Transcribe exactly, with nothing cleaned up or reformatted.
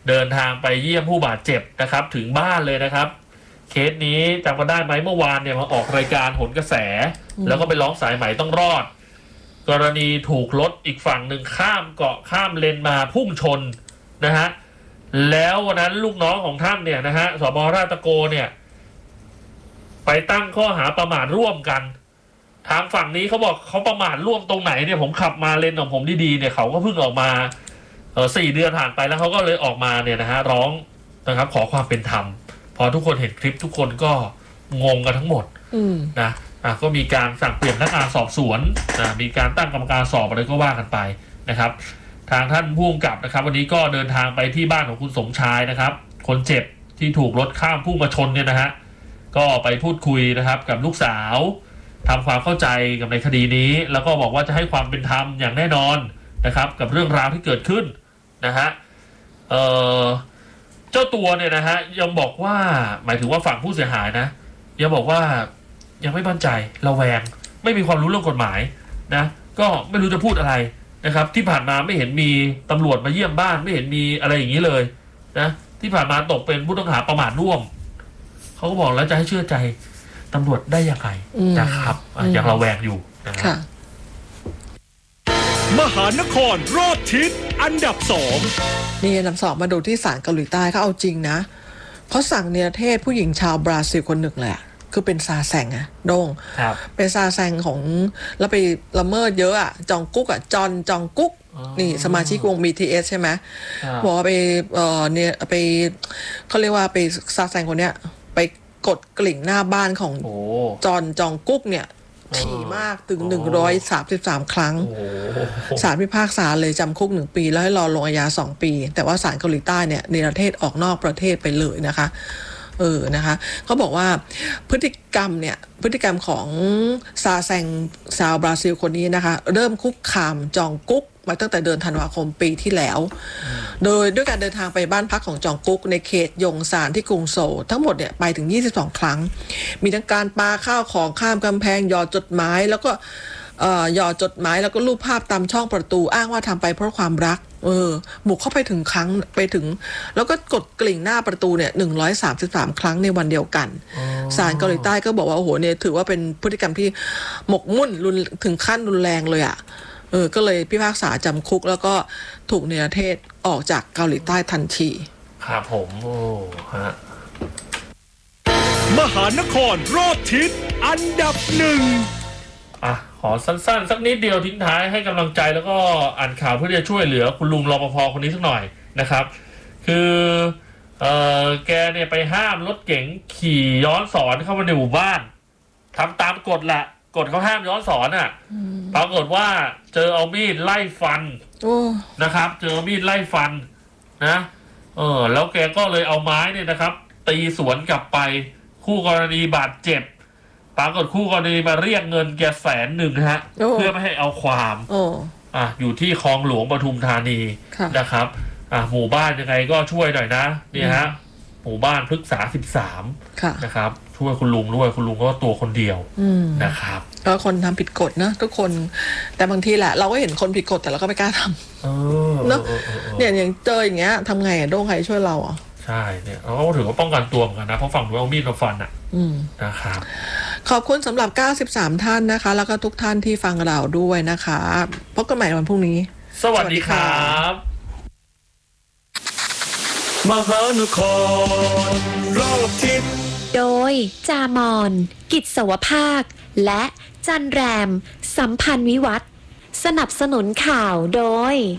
เดินทางไปเยี่ยมผู้บาดเจ็บนะครับถึงบ้านเลยนะครับเคสนี้จำกันได้ไหมเมื่อวานเนี่ยมาออกรายการโหนกระแสแล้วก็ไปร้องสายไหมต้องรอดกรณีถูกรถอีกฝั่งหนึ่งข้ามเกาะข้ามเลนมาพุ่งชนนะฮะแล้ววันนั้นลูกน้องของท่านเนี่ยนะฮะสบราชตะโกเนี่ยไปตั้งข้อหาประมาทร่วมกันทางฝั่งนี้เขาบอกเขาประมาทร่วมตรงไหนเนี่ยผมขับมาเลนของผมดีๆเนี่ยเขาก็เพิ่งออกมาเออสี่เดือนผ่านไปแล้วเขาก็เลยออกมาเนี่ยนะฮะร้องนะครับขอความเป็นธรรมพอทุกคนเห็นคลิปทุกคนก็งงกันทั้งหมดนะอ่ะก็มีการสั่งเปลี่ยนพนักงานสอบสวนนะมีการตั้งกรรมการสอบอะไรก็ว่ากันไปนะครับทางท่านผู้กำกับนะครับวันนี้ก็เดินทางไปที่บ้านของคุณสมชายนะครับคนเจ็บที่ถูกรถข้ามพุ่งมาชนเนี่ยนะฮะก็ไปพูดคุยนะครับกับลูกสาวทำความเข้าใจกับในคดีนี้แล้วก็บอกว่าจะให้ความเป็นธรรมอย่างแน่นอนนะครับกับเรื่องราวที่เกิดขึ้นนะฮะเอ่อเจ้าตัวเนี่ยนะฮะยังบอกว่าหมายถึงว่าฝั่งผู้เสียหายนะยังบอกว่ายังไม่มั่นใจระแวงไม่มีความรู้เรื่องกฎหมายนะก็ไม่รู้จะพูดอะไรนะครับที่ผ่านมาไม่เห็นมีตำรวจมาเยี่ยมบ้านไม่เห็นมีอะไรอย่างนี้เลยนะที่ผ่านมาตกเป็นผู้ต้องหาประมาทร่วมเขาก็บอกแล้วจะให้เชื่อใจตำรวจได้ยังไงนะครับยังระแวงอยู่นะครับมหานครรอบทิศอันดับสองนี่อันดับสองมาดูที่ศาลเกาหลีใต้เขาเอาจริงนะเขาสั่งเนรเทศผู้หญิงชาวบราซิลคนหนึ่งแหละคือเป็นซาแซงอะโดงเป็นซาแซงของแล้วไปละเมิดเยอะอะจองกุ๊กอะจอนจองกุ๊กนี่สมาชิกวง บี ที เอส ใช่ไหมบอกว่าไปเออเนี่ยไปเขาเรียกว่าไปซาแซงคนเนี้ยไปกดกลิ่งหน้าบ้านของจอนจองกุ๊กเนี่ยถี่มากถึงหนึ่งร้อยสามสิบสามครั้งศาลพิพากษาเลยจำคุกหนึ่งปีแล้วให้รอลงอาญาสองปีแต่ว่าศาลเกาหลีใต้เนี่ยเนรเทศออกนอกประเทศไปเลยนะคะเออนะคะเขาบอกว่าพฤติกรรมเนี่ยพฤติกรรมของซาแซงชาวบราซิลคนนี้นะคะเริ่มคุกคามจองกุ๊กมาตั้งแต่เดือนธันวาคมปีที่แล้วโดยด้วยการเดินทางไปบ้านพักของจองกุ๊กในเขตยงซานที่กรุงโซลทั้งหมดเนี่ยไปถึงยี่สิบสองครั้งมีทั้งการปาข้าวของข้ามกำแพงหยอดจดหมายแล้วก็เอ่อหยอดจดหมายแล้วก็รูปภาพตามช่องประตูอ้างว่าทำไปเพราะความรักเออบุกเข้าไปถึงครั้งไปถึงแล้วก็กดกลิ่งหน้าประตูเนี่ยหนึ่งร้อยสามสิบสามครั้งในวันเดียวกันศาลเกาหลีใต้ก็บอกว่าโอ้โหเนี่ยถือว่าเป็นพฤติกรรมที่หมกมุ่นรุนถึงขั้นรุนแรงเลยอ่ะเออก็เลยพิพากษาจำคุกแล้วก็ถูกเนรเทศออกจากเกาหลีใต้ทันทีครับผมโอ้ฮะมหานครรอบทิศอันดับหนึ่งอ่ะขอสั้นๆสักนิดเดียวทิ้งท้ายให้กำลังใจแล้วก็อ่านข่าวเพื่อจะช่วยเหลือคุณลุงรปภคนนี้สักหน่อยนะครับคือเอ่อแกเนี่ยไปห้ามรถเก๋งขี่ย้อนสอนเข้ามาในหมู่บ้านทำตามกฎแหละกฎเขาห้ามย้อนสอนอ่ะปรากฏว่าเจอเอามีดไล่ฟันนะครับเจอมีดไล่ฟันนะเออแล้วแกก็เลยเอาไม้เนี่ยนะครับตีสวนกลับไปคู่กรณีบาดเจ็บปรากฏคู่กรณีมาเรียกเงินแกแสนหนึ่งฮะเพื่อไม่ให้เอาความอ่ะอยู่ที่คลองหลวงปทุมธานีนะครับอ่ะหมู่บ้านยังไงก็ช่วยหน่อยนะนี่ฮะหมู่บ้านพฤกษาสิบสามนะครับช่วยคุณลุงด้วยคุณลุงก็ตัวคนเดียวนะครับก็คนทำผิดกฎนะทุกคนแต่บางทีแหละเราก็เห็นคนผิดกฎแต่เราก็ไม่กล้าทำเนาะเนี่ยอย่างเจออย่างเงี้ยทำไงอ่ะโด้งใครช่วยเราอ่ะใช่เนี่ยเราก็ถือว่าป้องกันตัวเหมือนกันนะเพราะฝั่งนู้นเอามีดมาฟันอ่ะนะครับขอบคุณสำหรับเก้าสิบสามท่านนะคะแล้วก็ทุกท่านที่ฟังเราด้วยนะคะพบกันใหม่วันพรุ่งนี้สวัสดีครับมหานครรอบทิศโดยจามอนกิจสวภาคและจันแรมสัมพันธ์วิวัฒน์สนับสนุนข่าวโดย